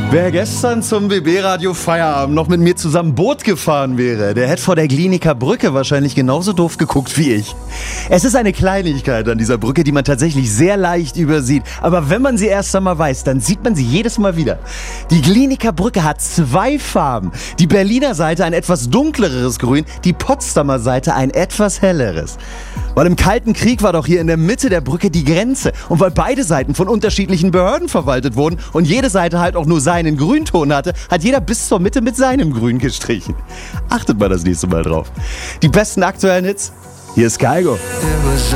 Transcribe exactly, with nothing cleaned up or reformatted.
Wer gestern zum B B-Radio Feierabend noch mit mir zusammen Boot gefahren wäre, der hätte vor der Glienicke Brücke wahrscheinlich genauso doof geguckt wie ich. Es ist eine Kleinigkeit an dieser Brücke, die man tatsächlich sehr leicht übersieht. Aber wenn man sie erst einmal weiß, dann sieht man sie jedes Mal wieder. Die Glienicke Brücke hat zwei Farben. Die Berliner Seite ein etwas dunkleres Grün, die Potsdamer Seite ein etwas helleres. Weil im Kalten Krieg war doch hier in der Mitte der Brücke die Grenze. Und weil beide Seiten von unterschiedlichen Behörden verwaltet wurden und jede Seite halt auch nur seinen Grünton hatte, hat jeder bis zur Mitte mit seinem Grün gestrichen. Achtet mal das nächste Mal drauf. Die besten aktuellen Hits, hier ist Kygo.